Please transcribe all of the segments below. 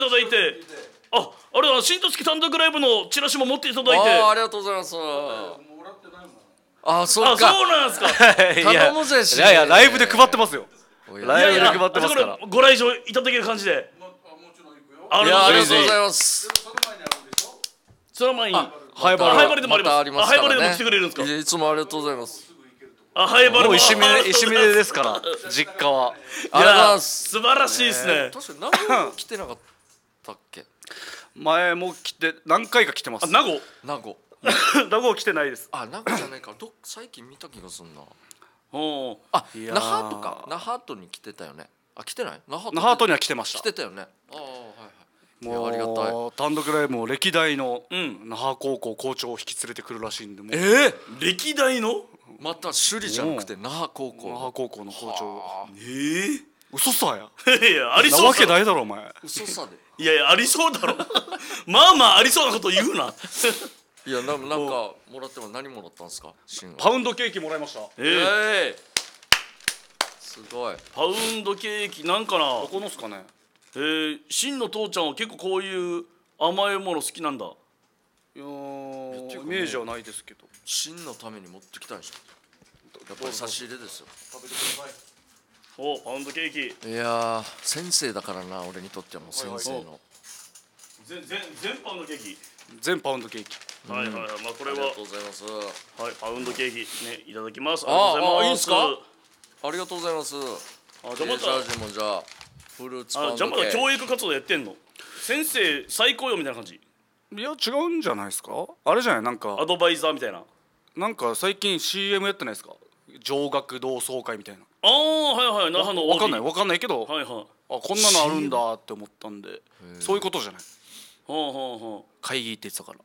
ただいて、あれは新十月単独ライブのチラシも持っていただいて。 ありがとうございます。あ、そうか。 そうなんですか。 頼むぜ。 いやライブで配ってますよ。ライブで配ってますから。 ご来場いただける感じで。 ありがとうございます。 その前にハイバルハイバルでもあります。ハイバルでも来てくれるんですか。 いつもありがとうございます。 ハイバルも石峰ですから実家は。 ありがとうございます。 素晴らしいですね。 確かに名護来てなかったっけ。 前も来て何回か来てます。 名護名護来てないです。 名護じゃないか。最近見た気がするな。 那那覇とか那覇とに来てたよね。来てない？那覇とには来てました。 来てたよね。 もうありがたい。単独ライブも歴代の那覇高校校長を引き連れてくるらしいんで。 歴代のまた首里じゃなくて那覇高校の校長。嘘さや。 いやありそう。 なわけないだろお前。 嘘さで。 いやありそうだろ。まあまあありそうなこと言うな。 いやなんかもらっても何もらったんですか。 パウンドケーキもらいました。 すごい。 パウンドケーキなんかな。 どこのっすかね。 真の父ちゃんは結構こういう甘いもの好きなんだ。 いやイメージはないですけど。 真のために持ってきたんでしょ。やっぱり差し入れですよ。 食べてください。 パウンドケーキ。 いや先生だからな、俺にとってはもう先生の。 全パウンドケーキ。 全パウンドケーキ。 まあこれは。 ありがとうございます。 パウンドケーキねいただきます。 いいですか。ありがとうございます。 じゃまたもじゃあフルーツパウンドケーキ。 じゃまだ教育活動やってんの。先生最高よみたいな感じ。 いや違うんじゃないですか。あれじゃないなんかアドバイザーみたいな。 なんか最近 CM やってないですか。上学同窓会みたいな。 那覇のわかんないけど、 こんなのあるんだって思ったんで、そういうことじゃない。会議って言ってたから。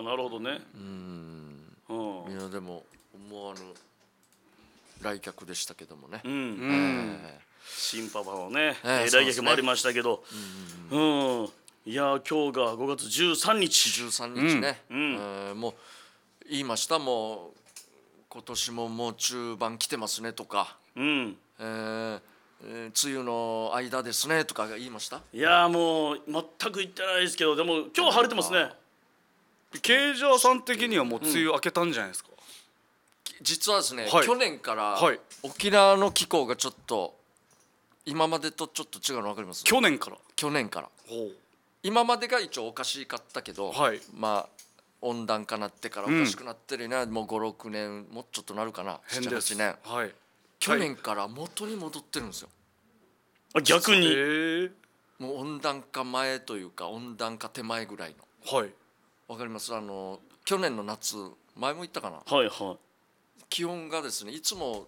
なるほどね。 いやでも思わぬ来客でしたけどもね。 新パパのね来客もありましたけど、いや今日が5月13日ね。もう言いました。もう今年ももう中盤来てますねとか、梅雨の間ですねとか言いました。 いやもう全く言ってないですけど、でも今日晴れてますね。 ケイジャーさん的にはもう梅雨明けたんじゃないですか。 実はですね、去年から沖縄の気候がちょっと今までとちょっと違うの分かります？去年から今までが一応おかしかったけど、まあ温暖化なってからおかしくなってるな、もう5、6年もうちょっとなるかな、7、8年、去年から元に戻ってるんですよ。 逆にもう温暖化前というか温暖化手前ぐらいの。わかります？去年の夏前も言ったかな、気温がですねいつも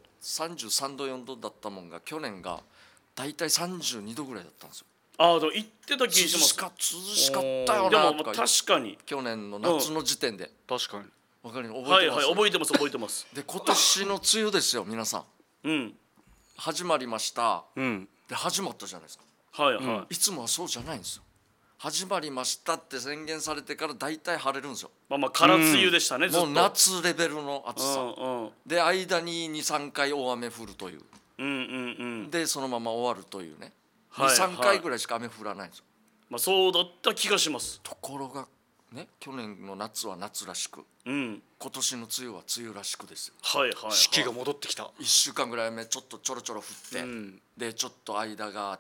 33度4度だったもんが去年がだいたい32度ぐらいだったんですよ。 でも言ってた気がします。 涼しかったよなとか。 でも確かに去年の夏の時点で確かにわかるの覚えてます？ 覚えてます。 で今年の梅雨ですよ皆さん。始まりました。で始まったじゃないですか。いつもはそうじゃないんですよ。始まりましたって宣言されてから大体晴れるんですよ。 空梅雨でしたね。 もう夏レベルの暑さで間に 2,3 回大雨降るという、でそのまま終わるというね、2,3 回ぐらいしか雨降らないんですよ。 そうだった気がします。 ところがね、去年の夏は夏らしく、今年の梅雨は梅雨らしくですよ。 四季が戻ってきた。 1週間ぐらい雨ちょろちょろ降って、でちょっと間があって、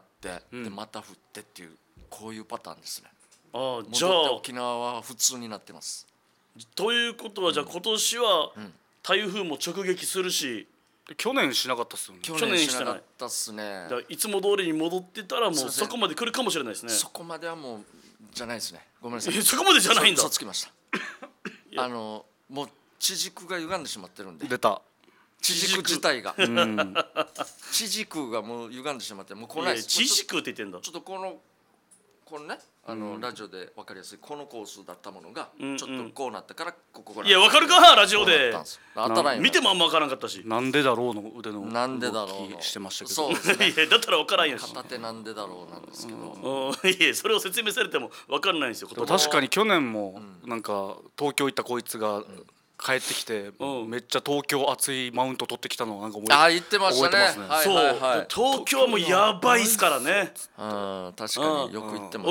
でまた降ってっていう、こういうパターンですね。 じゃあ沖縄は普通になってます。 ということはじゃあ今年は台風も直撃するし、 去年しなかったっすよね。 去年しなかったっすね。 いつも通りに戻ってたらもうそこまで来るかもしれないですね。 そこまではもうじゃないですね。ごめんなさい。 そこまでじゃないんだ。 嘘つきました。もう地軸が歪んでしまってるんで。 出た。 地軸自体が。地軸がもう歪んでしまって、もう来ないです。 地軸って言ってんだ。 ちょっとこのね、ラジオで分かりやすいこのコースだったものがちょっとこうなったからここが。 いや分かるかラジオで。見てもあんま分からんかったし。 なんでだろうの腕のなんでだろうしてましたけど。 そうですね。 いやだったら分からんやし。 片手なんでだろうなんですけど。 いやそれを説明されても分かんないんですよ。 確かに去年もなんか東京行ったこいつが帰ってきて、めっちゃ東京熱いマウント取ってきたのをなんか言ってましたね。 そう、東京はもうやばいっすからね。 確かによく言ってます。